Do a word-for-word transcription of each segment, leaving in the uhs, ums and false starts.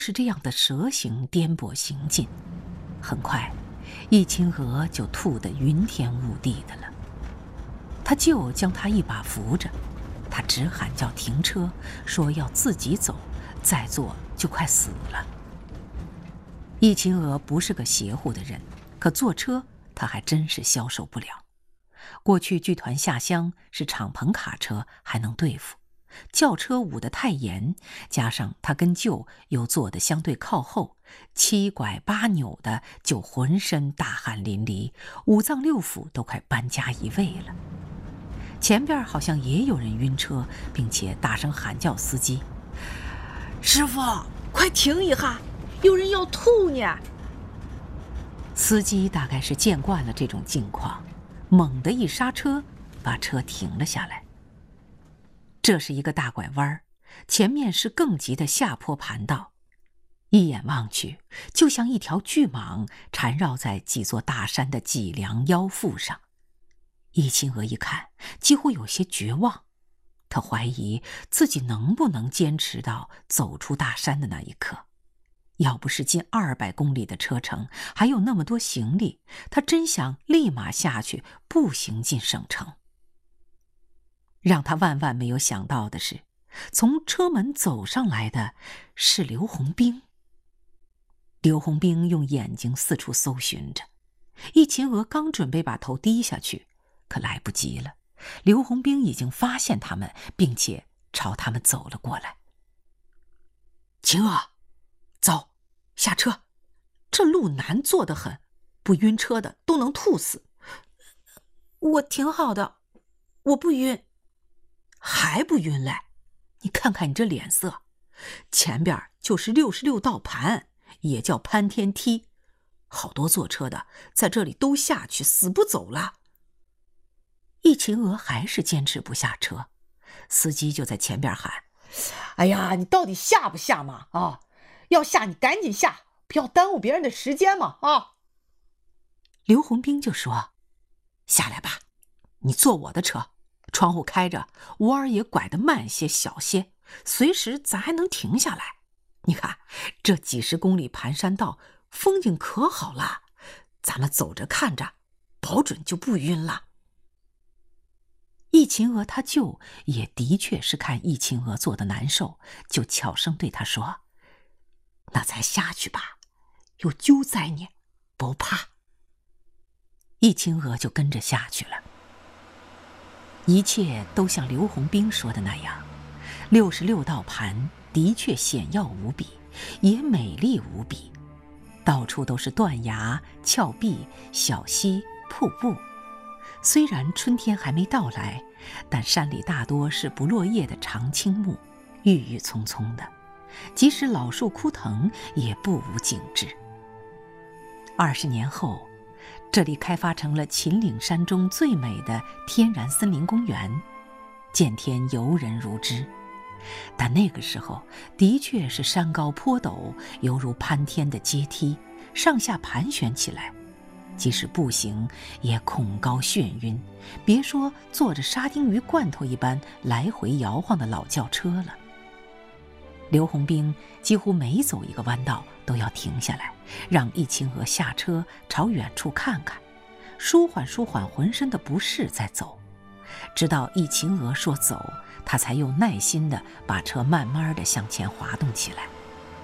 是这样的蛇形颠簸行进，很快易秦娥就吐得云天雾地的了。他舅将他一把扶着，他直喊叫停车，说要自己走，再坐就快死了。易秦娥不是个邪乎的人，可坐车他还真是消受不了。过去剧团下乡是敞篷卡车还能对付，轿车捂得太严，加上他跟舅又坐得相对靠后，七拐八扭的就浑身大汗淋漓，五脏六腑都快搬家移位了。前边好像也有人晕车，并且大声喊叫司机：“师傅，快停一下，有人要吐呢！”司机大概是见惯了这种境况，猛地一刹车，把车停了下来。这是一个大拐弯，前面是更急的下坡盘道，一眼望去，就像一条巨蟒缠绕在几座大山的脊梁腰腹上。易秦娥一看，几乎有些绝望，她怀疑自己能不能坚持到走出大山的那一刻。要不是近二百公里的车程，还有那么多行李，她真想立马下去步行进省城。让他万万没有想到的是，从车门走上来的是刘洪兵。刘洪兵用眼睛四处搜寻着，易秦娥刚准备把头低下去，可来不及了，刘洪兵已经发现他们，并且朝他们走了过来。秦娥，走，下车，这路难坐得很，不晕车的都能吐死。我挺好的，我不晕。还不晕嘞？你看看你这脸色，前边就是六十六道盘，也叫潘天梯，好多坐车的在这里都下去，死不走了。易秦娥还是坚持不下车，司机就在前边喊：“哎呀，你到底下不下嘛？啊，要下你赶紧下，不要耽误别人的时间嘛！啊。”刘洪兵就说：“下来吧，你坐我的车。窗户开着，弯儿也拐得慢些小些，随时咱还能停下来。你看这几十公里盘山道，风景可好了，咱们走着看着，保准就不晕了。”易秦娥他舅也的确是看易秦娥坐得难受，就悄声对他说：“那咱下去吧，有救灾呢，不怕。”易秦娥就跟着下去了。一切都像刘洪兵说的那样，六十六道盘的确险要无比，也美丽无比，到处都是断崖、峭壁、小溪、瀑布。虽然春天还没到来，但山里大多是不落叶的长青木，郁郁葱葱的，即使老树枯藤也不无景致。二十年后，这里开发成了秦岭山中最美的天然森林公园，见天游人如织。但那个时候的确是山高坡陡，犹如攀天的阶梯，上下盘旋起来，即使步行也恐高眩晕，别说坐着沙丁鱼罐头一般来回摇晃的老轿车了。刘洪兵几乎每走一个弯道都要停下来，让易秦娥下车朝远处看看，舒缓舒缓浑身的不适再走。直到易秦娥说走，他才又耐心地把车慢慢地向前滑动起来。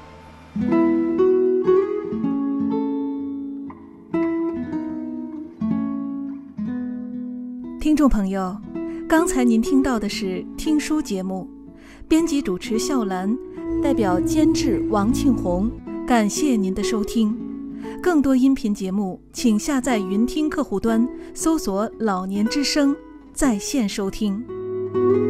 听众朋友，刚才您听到的是听书节目，编辑主持笑兰，代表监制王庆红，感谢您的收听。更多音频节目，请下载云听客户端，搜索“老年之声”在线收听。